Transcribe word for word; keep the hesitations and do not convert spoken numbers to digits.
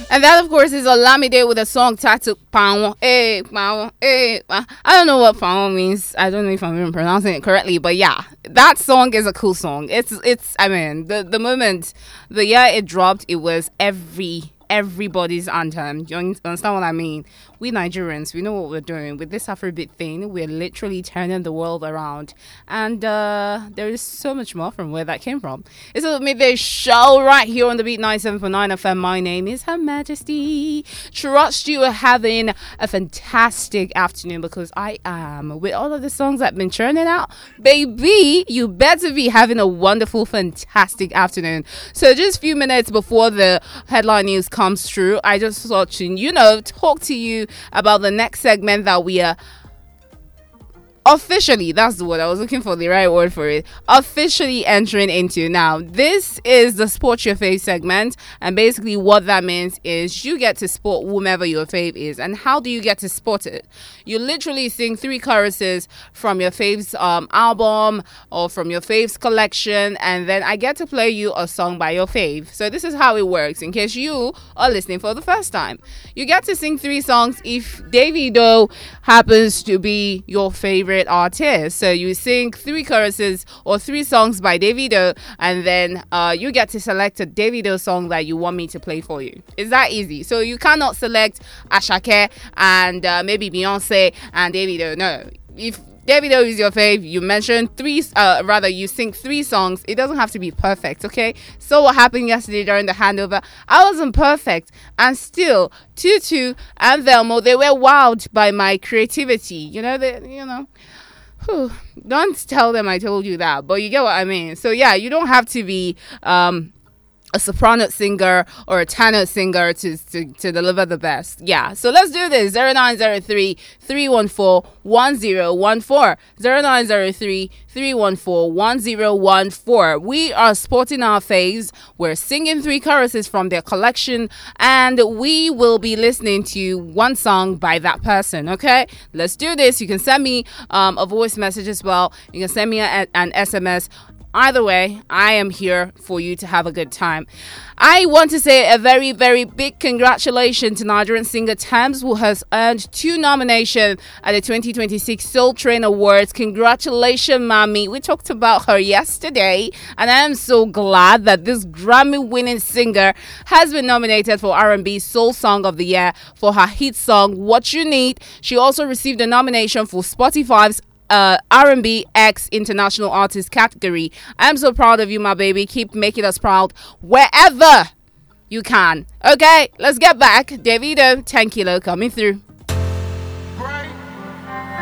And that, of course, is Olamide with a song titled Pawon. Hey, Pawon. Hey, I don't know what Pawon means. I don't know if I'm even pronouncing it correctly, but yeah, that song is a cool song. It's, it's. I mean, the the moment, the year it dropped, it was every everybody's anthem. You understand what I mean? We Nigerians, we know what we're doing with this Afrobeat thing. We're literally turning the world around, and uh, there is so much more from where that came from. It's a midday show right here on the Beat ninety-seven point nine F M. My name is Her Majesty. Trust you are having a fantastic afternoon, because I am. With all of the songs I've been churning out, baby, you better be having a wonderful, fantastic afternoon. So just a few minutes before the headline news comes through, I just thought to, you know, talk to you about the next segment that we are officially, that's the word I was looking for, the right word for it, officially entering into. Now, this is the Sport Your Fave segment, and basically what that means is you get to sport whomever your fave is. And how do you get to sport it? You literally sing three choruses from your fave's um, album or from your fave's collection, and then I get to play you a song by your fave. So this is how it works, in case you are listening for the first time. You get to sing three songs if Davido happens to be your favorite artist. So you sing three choruses or three songs by Davido, and then uh, you get to select a Davido song that you want me to play for you. It's that easy. So you cannot select Asake and uh, maybe Beyonce and Davido. No. If Davido is your fave, you mention three, uh, rather you sing three songs. It doesn't have to be perfect, okay? So what happened yesterday during the handover, I wasn't perfect, and still Tutu and Velmo, they were wowed by my creativity. You know, they, you know, whew, don't tell them I told you that, but you get what I mean. So yeah, you don't have to be um a soprano singer or a tenor singer to, to, to deliver the best. Yeah, so let's do this. zero nine zero three, three one four, one zero one four. zero nine zero three, three one four, one zero one four. We are sporting our faves. We're singing three choruses from their collection, and we will be listening to one song by that person, okay? Let's do this. You can send me um, a voice message as well. You can send me a, an S M S. Either way, I am here for you to have a good time. I want to say a very, very big congratulations to Nigerian singer Tems, who has earned two nominations at the twenty twenty-six Soul Train Awards. Congratulations, mommy. We talked about her yesterday, and I am so glad that this Grammy-winning singer has been nominated for R and B Soul Song of the Year for her hit song, What You Need. She also received a nomination for Spotify's Uh, R and B X International Artist category. I'm so proud of you, my baby. Keep making us proud wherever you can. Okay, let's get back. Davido, ten kilo coming through.